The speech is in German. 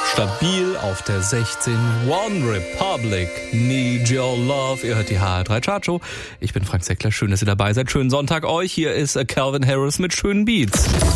stabil auf der 16. One Republic, Need Your Love. Ihr hört die HR3 Chartshow. Ich bin Frank Seckler. Schön, dass ihr dabei seid. Schönen Sonntag euch. Hier ist Calvin Harris mit schönen Beats.